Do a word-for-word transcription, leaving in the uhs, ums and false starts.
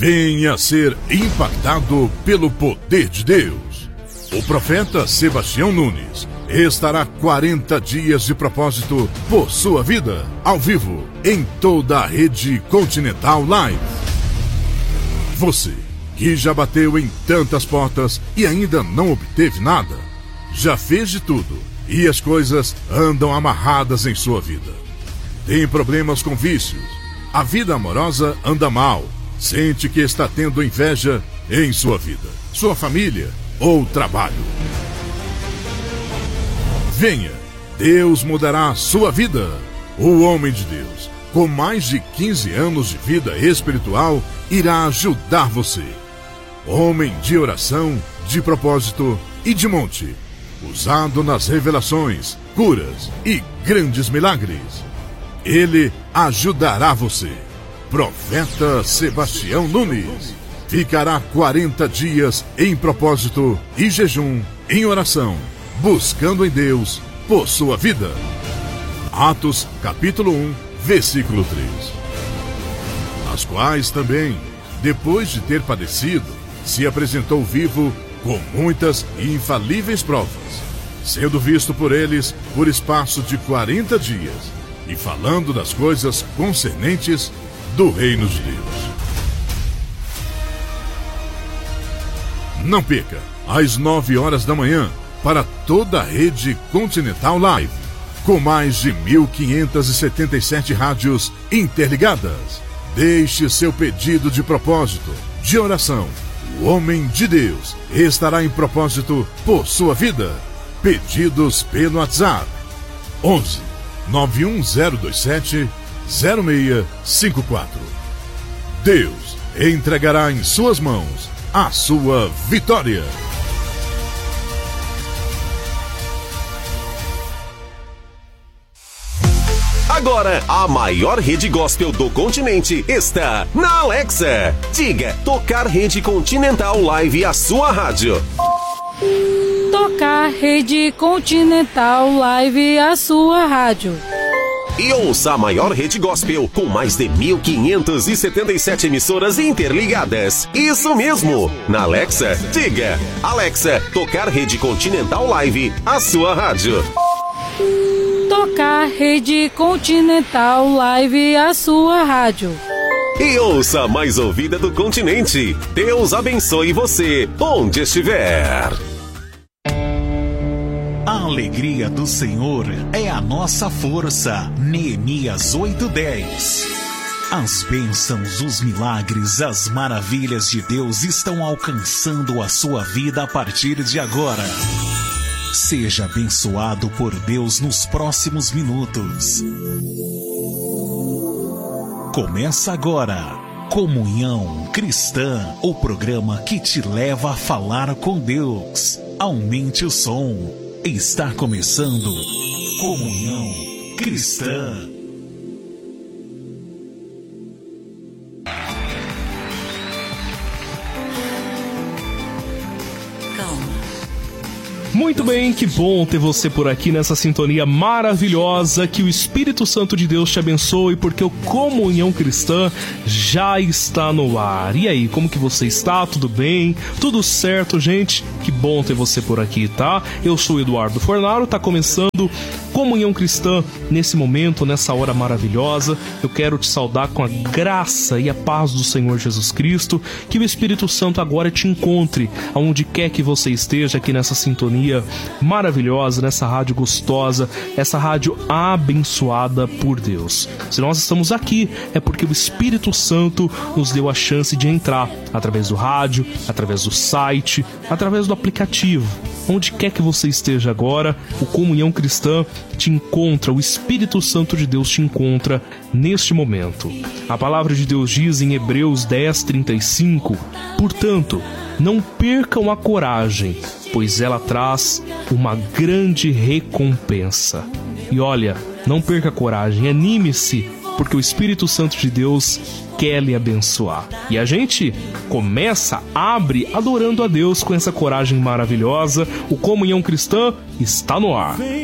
venha ser impactado pelo poder de Deus. O profeta Sebastião Nunes estará quarenta dias de propósito por sua vida, ao vivo, em toda a rede Continental Live. Você, que já bateu em tantas portas e ainda não obteve nada, já fez de tudo e as coisas andam amarradas em sua vida. Tem problemas com vícios, a vida amorosa anda mal, sente que está tendo inveja em sua vida, sua família ou trabalho. Venha, Deus mudará a sua vida. O homem de Deus, com mais de quinze anos de vida espiritual, irá ajudar você. Homem de oração, de propósito e de monte, usado nas revelações, curas e grandes milagres. Ele ajudará você. Profeta Sebastião Nunes ficará quarenta dias em propósito e jejum, em oração, buscando em Deus por sua vida. Atos capítulo um, versículo três. As quais também, depois de ter padecido, se apresentou vivo com muitas e infalíveis provas, sendo visto por eles por espaço de quarenta dias, e falando das coisas concernentes do reino de Deus. Não perca, às nove horas da manhã, para toda a rede Continental Live, com mais de mil quinhentas e setenta e sete rádios interligadas. Deixe seu pedido de propósito, de oração. O homem de Deus estará em propósito por sua vida. Pedidos pelo WhatsApp onze, nove um zero dois sete, zero seis cinco quatro. Deus entregará em suas mãos a sua vitória. Agora, a maior rede gospel do continente está na Alexa. Diga, tocar Rede Continental Live, a sua rádio. Tocar Rede Continental Live, a sua rádio. E ouça a maior rede gospel com mais de mil quinhentas e setenta e sete emissoras interligadas. Isso mesmo! Na Alexa, diga, Alexa, tocar Rede Continental Live, a sua rádio. Tocar Rede Continental Live, a sua rádio. E ouça a mais ouvida do continente. Deus abençoe você, onde estiver. A alegria do Senhor é a nossa força. Neemias oito dez. As bênçãos, os milagres, as maravilhas de Deus estão alcançando a sua vida a partir de agora. Seja abençoado por Deus nos próximos minutos. Começa agora, Comunhão Cristã, o programa que te leva a falar com Deus. Aumente o som. Está começando Comunhão Cristã. Muito bem, que bom ter você por aqui nessa sintonia maravilhosa. Que o Espírito Santo de Deus te abençoe, porque o Comunhão Cristã já está no ar. E aí, como que você está? Tudo bem? Tudo certo, gente? Que bom ter você por aqui, tá? Eu sou o Eduardo Fornaro, tá começando Comunhão Cristã nesse momento, nessa hora maravilhosa. Eu quero te saudar com a graça e a paz do Senhor Jesus Cristo. Que o Espírito Santo agora te encontre aonde quer que você esteja aqui nessa sintonia maravilhosa, nessa rádio gostosa, essa rádio abençoada por Deus. Se nós estamos aqui, é porque o Espírito Santo nos deu a chance de entrar através do rádio, através do site, através do aplicativo. Onde quer que você esteja agora, o Comunhão Cristã te encontra, o Espírito Santo de Deus te encontra neste momento. A palavra de Deus diz em Hebreus dez, trinta e cinco: portanto, não percam a coragem, pois ela traz uma grande recompensa. E olha, não perca a coragem, anime-se, porque o Espírito Santo de Deus quer lhe abençoar. E a gente começa, abre adorando a Deus com essa coragem maravilhosa. O Comunhão Cristã está no ar.